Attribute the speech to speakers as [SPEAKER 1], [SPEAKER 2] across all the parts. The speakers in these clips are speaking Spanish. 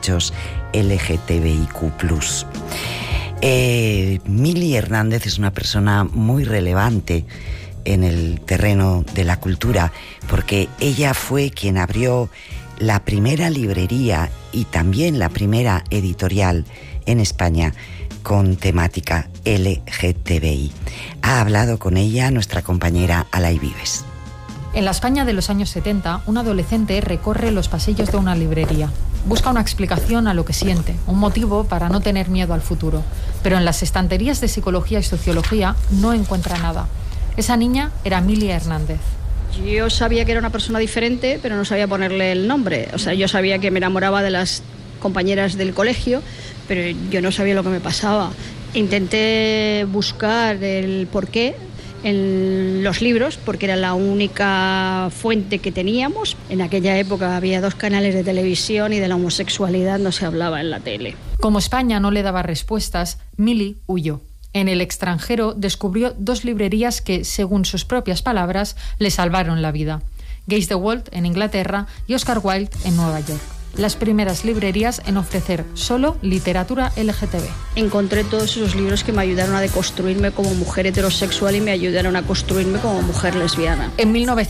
[SPEAKER 1] derechos LGTBIQ+. Mili Hernández es una persona muy relevante en el terreno de la cultura, porque ella fue quien abrió la primera librería y también la primera editorial en España con temática LGTBI. Ha hablado con ella nuestra compañera Alay Vives.
[SPEAKER 2] En la España de los años 70, un adolescente recorre los pasillos de una librería. Busca una explicación a lo que siente, un motivo para no tener miedo al futuro. Pero en las estanterías de psicología y sociología no encuentra nada. Esa niña era Mili Hernández.
[SPEAKER 3] Yo sabía que era una persona diferente, pero no sabía ponerle el nombre. O sea, yo sabía que me enamoraba de las compañeras del colegio, pero yo no sabía lo que me pasaba. Intenté buscar el porqué en los libros, porque era la única fuente que teníamos. En aquella época había 2 canales de televisión y de la homosexualidad no se hablaba en la tele.
[SPEAKER 2] Como España no le daba respuestas, Mili huyó. En el extranjero descubrió 2 librerías que, según sus propias palabras, le salvaron la vida. Gaze the World en Inglaterra y Oscar Wilde en Nueva York. Las primeras librerías en ofrecer solo literatura LGTB.
[SPEAKER 3] Encontré todos esos libros que me ayudaron a deconstruirme como mujer heterosexual y me ayudaron a construirme como mujer lesbiana.
[SPEAKER 2] En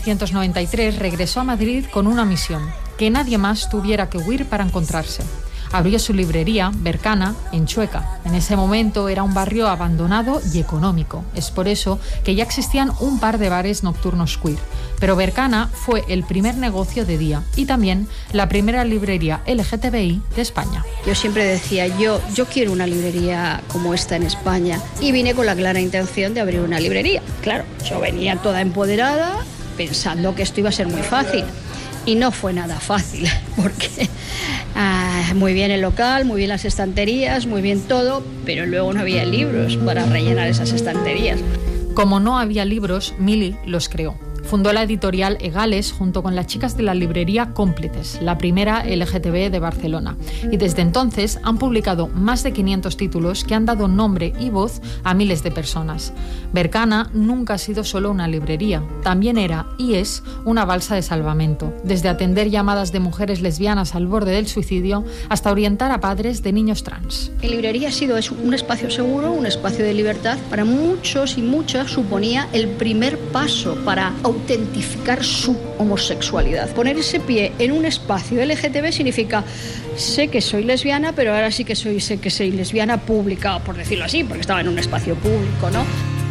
[SPEAKER 2] 1993 regresó a Madrid con una misión: que nadie más tuviera que huir para encontrarse. Abrió su librería, Bercana, en Chueca. En ese momento era un barrio abandonado y económico. Es por eso que ya existían un par de bares nocturnos queer. Pero Bercana fue el primer negocio de día y también la primera librería LGTBI de España.
[SPEAKER 3] Yo siempre decía, yo quiero una librería como esta en España. Y vine con la clara intención de abrir una librería. Claro, yo venía toda empoderada pensando que esto iba a ser muy fácil. Y no fue nada fácil, porque muy bien el local, muy bien las estanterías, muy bien todo, pero luego no había libros para rellenar esas estanterías.
[SPEAKER 2] Como no había libros, Mili los creó. Fundó la editorial Egales junto con las chicas de la librería Cómplices, la primera LGTB de Barcelona. Y desde entonces han publicado más de 500 títulos que han dado nombre y voz a miles de personas. Bercana nunca ha sido solo una librería, también era y es una balsa de salvamento, desde atender llamadas de mujeres lesbianas al borde del suicidio hasta orientar a padres de niños trans.
[SPEAKER 3] La librería ha sido un espacio seguro, un espacio de libertad. Para muchos y muchas suponía el primer paso para autentificar su homosexualidad. Poner ese pie en un espacio LGTB significa, sé que soy lesbiana, pero ahora sí que sé que soy lesbiana pública, por decirlo así, porque estaba en un espacio público, ¿no?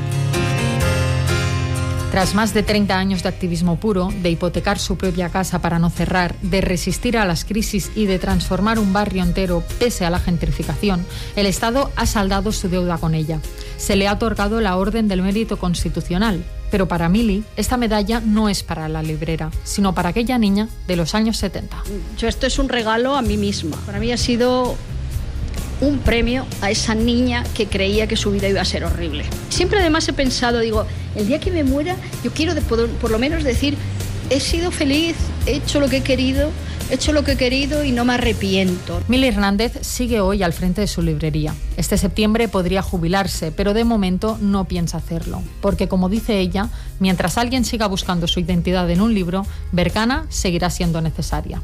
[SPEAKER 2] Tras más de 30 años de activismo puro, de hipotecar su propia casa para no cerrar, de resistir a las crisis y de transformar un barrio entero pese a la gentrificación, el Estado ha saldado su deuda con ella. Se le ha otorgado la Orden del Mérito Constitucional, pero para Mili esta medalla no es para la librera, sino para aquella niña de los años 70.
[SPEAKER 3] Esto es un regalo a mí misma. Para mí ha sido un premio a esa niña que creía que su vida iba a ser horrible. Siempre además he pensado, digo, el día que me muera, yo quiero por lo menos decir, he sido feliz, he hecho lo que he querido y no me arrepiento.
[SPEAKER 2] Mili Hernández sigue hoy al frente de su librería. Este septiembre podría jubilarse, pero de momento no piensa hacerlo, porque como dice ella, mientras alguien siga buscando su identidad en un libro, Bercana seguirá siendo necesaria.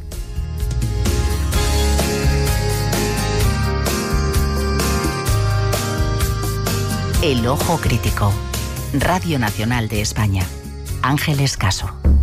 [SPEAKER 4] El Ojo Crítico. Radio Nacional de España. Ángeles Caso.